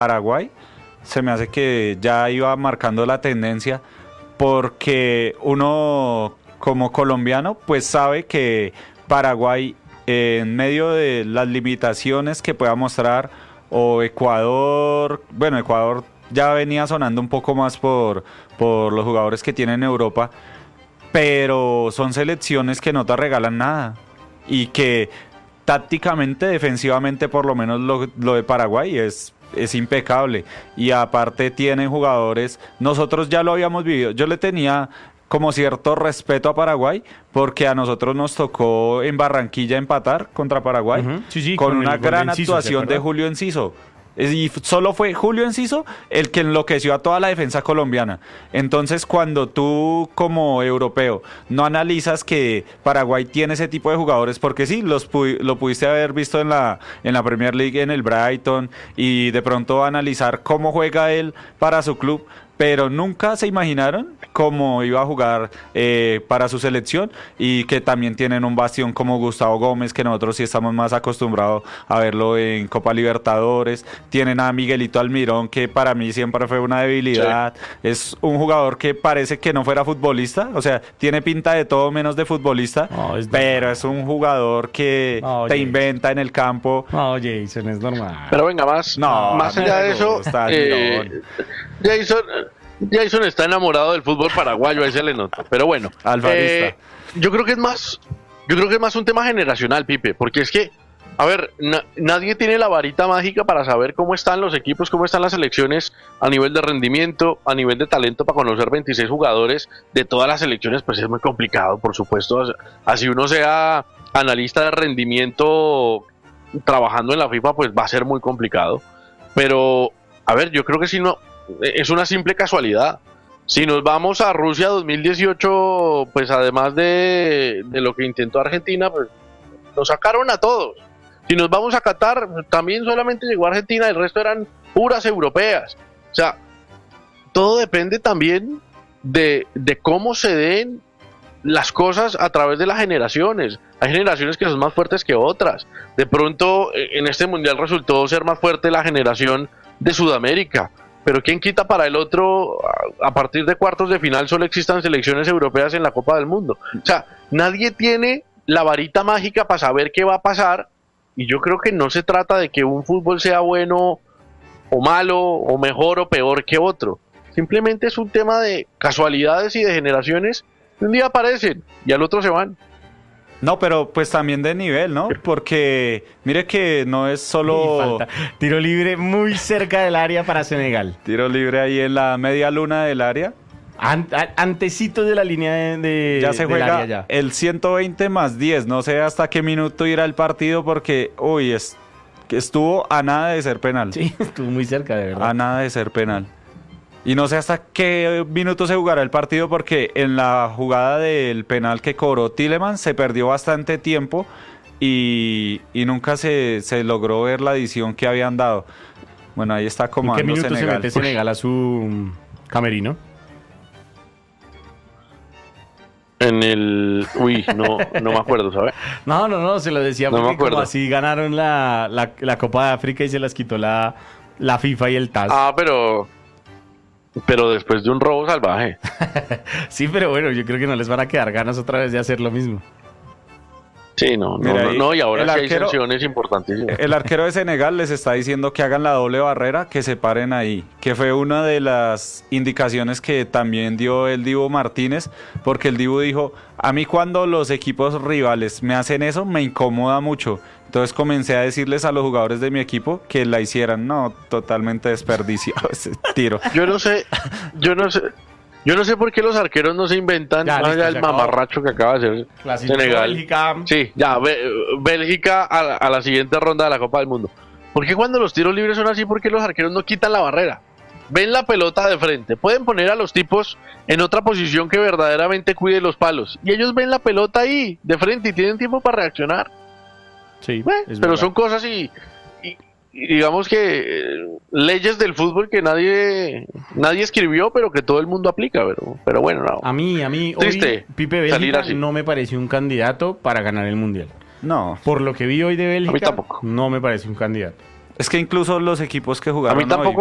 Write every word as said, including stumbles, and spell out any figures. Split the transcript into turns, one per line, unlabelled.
Paraguay, se me hace que ya iba marcando la tendencia, porque uno como colombiano pues sabe que Paraguay, eh, en medio de las limitaciones que pueda mostrar, o Ecuador, bueno, Ecuador ya venía sonando un poco más por, por los jugadores que tiene en Europa, pero son selecciones que no te regalan nada y que tácticamente, defensivamente, por lo menos lo, lo de Paraguay es, es impecable, y aparte tienen jugadores, nosotros ya lo habíamos vivido, yo le tenía como cierto respeto a Paraguay, porque a nosotros nos tocó en Barranquilla empatar contra Paraguay,
uh-huh. sí, sí,
con,
con
una gran
Enciso,
actuación de Julio Enciso. Y solo fue Julio Enciso el que enloqueció a toda la defensa colombiana. Entonces, cuando tú como europeo no analizas que Paraguay tiene ese tipo de jugadores, porque sí, los pu- lo pudiste haber visto en la, en la Premier League, en el Brighton, y de pronto analizar cómo juega él para su club, pero nunca se imaginaron cómo iba a jugar eh, para su selección, y que también tienen un bastión como Gustavo Gómez, que nosotros sí estamos más acostumbrados a verlo en Copa Libertadores. Tienen a Miguelito Almirón, que para mí siempre fue una debilidad. Sí. Es un jugador que parece que no fuera futbolista, o sea, tiene pinta de todo menos de futbolista, no, es pero normal. Es un jugador que no, te inventa en el campo.
No, Jason, es normal.
Pero venga, más, no, más allá de eso, eh, Jason... Jason está enamorado del fútbol paraguayo, ahí se le nota. Pero bueno, eh, yo creo que es más, yo creo que es más un tema generacional, Pipe, porque es que, a ver, na- nadie tiene la varita mágica para saber cómo están los equipos, cómo están las selecciones a nivel de rendimiento, a nivel de talento. Para conocer veintiséis jugadores de todas las selecciones, pues es muy complicado, por supuesto. Así uno sea analista de rendimiento trabajando en la FIFA, pues va a ser muy complicado. Pero, a ver, yo creo que si no... es una simple casualidad. Si nos vamos a Rusia dos mil dieciocho, pues además de, de lo que intentó Argentina, pues nos sacaron a todos. Si nos vamos a Qatar, también solamente llegó Argentina, el resto eran puras europeas. O sea, todo depende también de, de cómo se den las cosas a través de las generaciones. Hay generaciones que son más fuertes que otras. De pronto, en este mundial resultó ser más fuerte la generación de Sudamérica. Pero ¿quién quita para el otro? A partir de cuartos de final solo existan selecciones europeas en la Copa del Mundo. O sea, nadie tiene la varita mágica para saber qué va a pasar, y yo creo que no se trata de que un fútbol sea bueno o malo, o mejor o peor que otro. Simplemente es un tema de casualidades y de generaciones. Un día aparecen y al otro se van.
No, pero pues también de nivel, ¿no? Porque mire que no es solo...
Falta. Tiro libre muy cerca del área para Senegal.
Tiro libre ahí en la media luna del área.
Ant antecito de la línea de, de
ya se
del
juega
área ya.
El ciento veinte más diez. No sé hasta qué minuto irá el partido, porque, uy, es, estuvo a nada de ser penal.
Sí, estuvo muy cerca, de verdad.
A nada de ser penal. Y no sé hasta qué minuto se jugará el partido, porque en la jugada del penal que cobró Tielemans se perdió bastante tiempo y, y nunca se, se logró ver la adición que habían dado. Bueno, ahí está comando
Senegal. ¿En qué minuto
Senegal.
se mete Senegal a su camerino?
En el... Uy, no, no me acuerdo, ¿sabes?
No, no, no, se lo decía porque
no
como así ganaron la, la, la Copa de África y se las quitó la, la FIFA y el T A S.
Ah, pero... Pero después de un robo salvaje.
Sí, pero bueno, yo creo que no les van a quedar ganas otra vez de hacer lo mismo.
Sí, no, no,
Mira,
no, no, y ahora sí
arquero,
hay sanciones importantísimas.
El arquero de Senegal les está diciendo que hagan la doble barrera, que se paren ahí, que fue una de las indicaciones que también dio el Dibu Martínez, porque el Dibu dijo, a mí cuando los equipos rivales me hacen eso, me incomoda mucho. Entonces comencé a decirles a los jugadores de mi equipo que la hicieran. No, totalmente desperdiciado ese tiro.
Yo no sé, yo no sé... Yo no sé por qué los arqueros no se inventan
ya,
más allá del mamarracho que acaba de hacer Senegal.
Bélgica.
Sí, ya, Bélgica a la, a la siguiente ronda de la Copa del Mundo. ¿Por qué cuando los tiros libres son así? ¿Por qué los arqueros no quitan la barrera? Ven la pelota de frente, pueden poner a los tipos en otra posición que verdaderamente cuide los palos, y ellos ven la pelota ahí, de frente, y tienen tiempo para reaccionar.
Sí,
bueno, pero verdad. Son cosas y... y digamos que eh, leyes del fútbol que nadie nadie escribió, pero que todo el mundo aplica, pero, pero bueno, no.
A mí, a mí,
triste
hoy, Pipe Bélgica no me pareció un candidato para ganar el Mundial.
No.
Por lo que vi hoy de Bélgica,
a mí tampoco.
No me pareció un candidato.
Es que incluso los equipos que jugaron
a mí tampoco